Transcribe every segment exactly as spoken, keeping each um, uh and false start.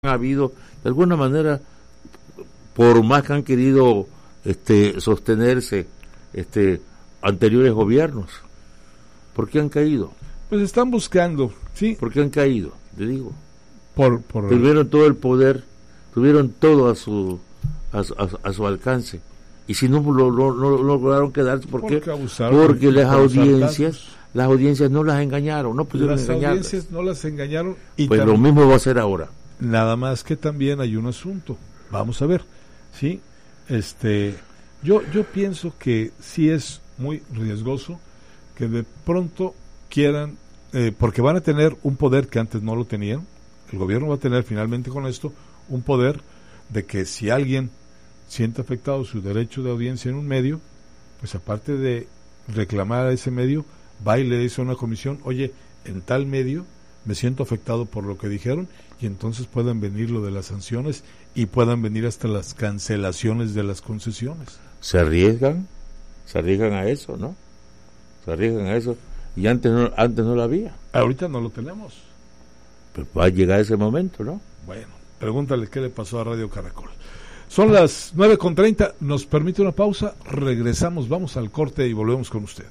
ha habido, de alguna manera, por más que han querido este, sostenerse este, anteriores gobiernos, ¿por qué han caído? Pues están buscando, ¿sí? ¿Por qué han caído? Te digo. Por, por... Tuvieron todo el poder, tuvieron todo a su a, su, a, su, a su alcance. Y si no lo, lo, lo, lo lograron quedarse, ¿por qué? Porque, Porque las audiencias, las audiencias no las engañaron, no pudieron engañarlas. Las audiencias no las engañaron. Y pues también, lo mismo va a ser ahora. Nada más que también hay un asunto. Vamos a ver, ¿sí? Este, yo, yo pienso que sí es muy riesgoso que de pronto quieran, eh, porque van a tener un poder que antes no lo tenían. El gobierno va a tener finalmente con esto un poder de que si alguien siente afectado su derecho de audiencia en un medio, pues aparte de reclamar a ese medio, va y le dice a una comisión, oye, en tal medio me siento afectado por lo que dijeron, y entonces puedan venir lo de las sanciones y puedan venir hasta las cancelaciones de las concesiones. Se arriesgan, se arriesgan a eso, ¿no? Se arriesgan a eso, y antes no, antes no lo había. Ahorita no lo tenemos. Pero va a llegar ese momento, ¿no? Bueno, pregúntale qué le pasó a Radio Caracol. Son las nueve con treinta, nos permite una pausa, regresamos, vamos al corte y volvemos con usted.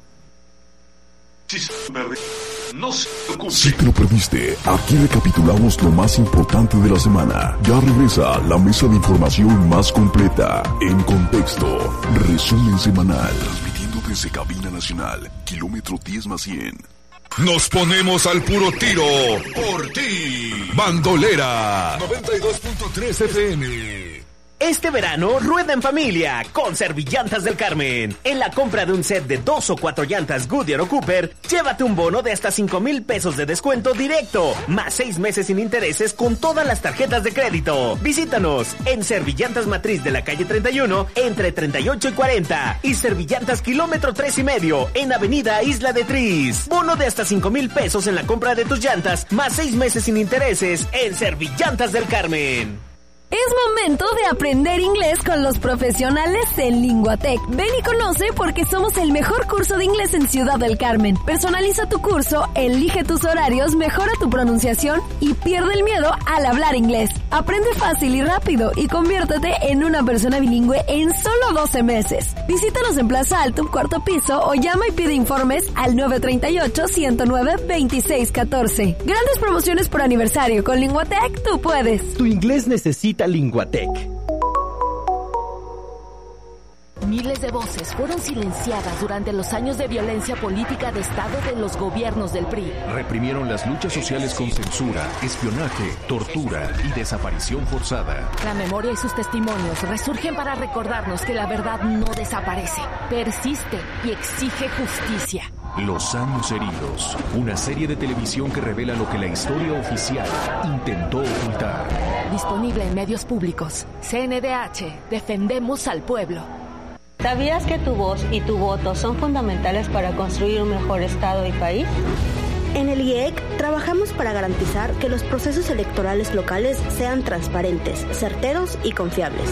No se preocupe. Si te lo perdiste, aquí recapitulamos lo más importante de la semana. Ya regresa la mesa de información más completa, En Contexto, resumen semanal, transmitiendo desde Cabina Nacional, kilómetro diez más cien. Nos ponemos al puro tiro por ti. Bandolera noventa y dos punto tres F M. Este verano, rueda en familia con Servillantas del Carmen. En la compra de un set de dos o cuatro llantas Goodyear o Cooper, llévate un bono de hasta cinco mil pesos de descuento directo, más seis meses sin intereses con todas las tarjetas de crédito. Visítanos en Servillantas Matriz de la calle treinta y uno, entre treinta y ocho y cuarenta, y Servillantas kilómetro tres y medio, en avenida Isla de Tris. Bono de hasta cinco mil pesos en la compra de tus llantas, más seis meses sin intereses en Servillantas del Carmen. Es momento de aprender inglés con los profesionales en Linguatec. Ven y conoce porque somos el mejor curso de inglés en Ciudad del Carmen. Personaliza tu curso, elige tus horarios, mejora tu pronunciación y pierde el miedo al hablar inglés. Aprende fácil y rápido y conviértete en una persona bilingüe en solo doce meses. Visítanos en Plaza Altum, cuarto piso, o llama y pide informes al nueve tres ocho, uno cero nueve, dos seis uno cuatro. Grandes promociones por aniversario. Con Linguatec, tú puedes. Tu inglés necesita Linguatec. Miles de voces fueron silenciadas durante los años de violencia política de Estado de los gobiernos del P R I. Reprimieron las luchas sociales con censura, espionaje, tortura y desaparición forzada. La memoria y sus testimonios resurgen para recordarnos que la verdad no desaparece, persiste y exige justicia. Los años heridos, una serie de televisión que revela lo que la historia oficial intentó ocultar. Disponible en medios públicos. C N D H, defendemos al pueblo. ¿Sabías que tu voz y tu voto son fundamentales para construir un mejor Estado y país? En el I E C trabajamos para garantizar que los procesos electorales locales sean transparentes, certeros y confiables.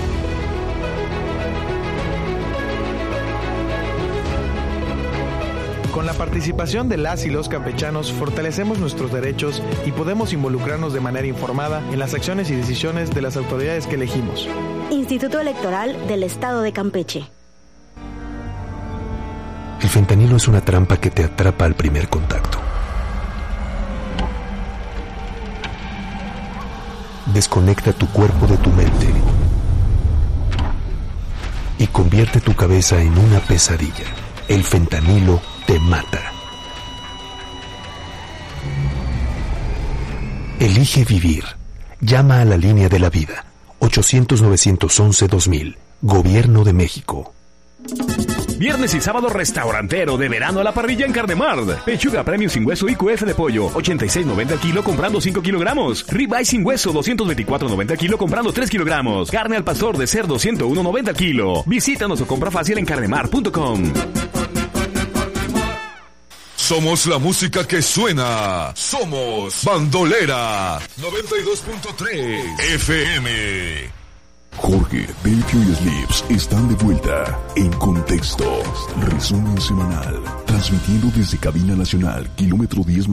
Con la participación de las y los campechanos fortalecemos nuestros derechos y podemos involucrarnos de manera informada en las acciones y decisiones de las autoridades que elegimos. Instituto Electoral del Estado de Campeche. El fentanilo es una trampa que te atrapa al primer contacto. Desconecta tu cuerpo de tu mente y convierte tu cabeza en una pesadilla. El fentanilo te mata. Elige vivir. Llama a la línea de la vida. ochocientos, novecientos once, dos mil. Gobierno de México. Viernes y sábado restaurantero de verano a la parrilla en Carnemart. Pechuga premium sin hueso I Q F de pollo, ochenta y seis noventa al kilo comprando cinco kilogramos. Ribeye sin hueso, doscientos veinticuatro noventa al kilo comprando tres kilogramos. Carne al pastor de cerdo, ciento uno noventa al kilo. Visítanos o compra fácil en carnemart punto com. Somos la música que suena. Somos Bandolera noventa y dos punto tres F M. Jorge, Delphi y Slips están de vuelta en Contexto, resumen semanal, transmitiendo desde Cabina Nacional, kilómetro diez